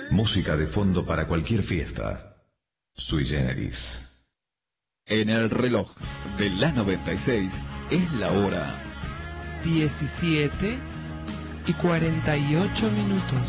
Música de fondo para cualquier fiesta. Sui Generis. En el reloj de la 96 es la hora 17:48.